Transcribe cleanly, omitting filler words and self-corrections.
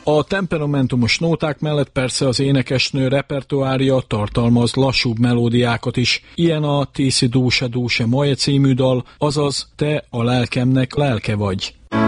A temperamentumos nóták mellett persze az énekesnő repertoárja tartalmaz lassúbb melódiákat is. Ilyen a Ti si duše duše moje című dal, azaz Te a lelkemnek lelke vagy.